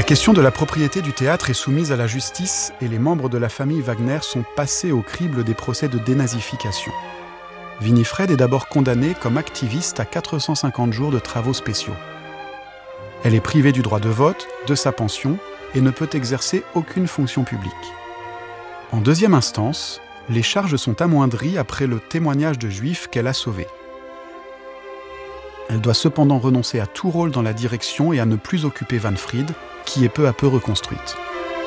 question de la propriété du théâtre est soumise à la justice et les membres de la famille Wagner sont passés au crible des procès de dénazification. Winifred est d'abord condamnée comme activiste à 450 jours de travaux spéciaux. Elle est privée du droit de vote, de sa pension et ne peut exercer aucune fonction publique. En deuxième instance, les charges sont amoindries après le témoignage de Juifs qu'elle a sauvés. Elle doit cependant renoncer à tout rôle dans la direction et à ne plus occuper Wanfried, qui est peu à peu reconstruite.